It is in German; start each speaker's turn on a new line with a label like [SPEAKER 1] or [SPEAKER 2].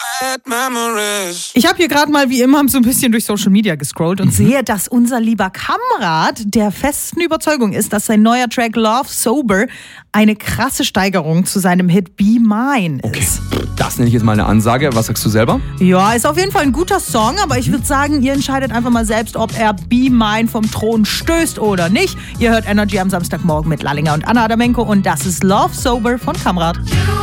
[SPEAKER 1] Ich habe hier gerade mal wie immer so ein bisschen durch Social Media gescrollt und sehe, dass unser lieber Kamrat der festen Überzeugung ist, dass sein neuer Track Love Sober eine krasse Steigerung zu seinem Hit Be Mine ist.
[SPEAKER 2] Okay, das nenne ich jetzt mal eine Ansage. Was sagst du selber?
[SPEAKER 1] Ja, ist auf jeden Fall ein guter Song, aber ich würde sagen, ihr entscheidet einfach mal selbst, ob er Be Mine vom Thron stößt oder nicht. Ihr hört Energy am Samstagmorgen mit Lallinger und Anna Adamenko und das ist Love Sober von Kamrat.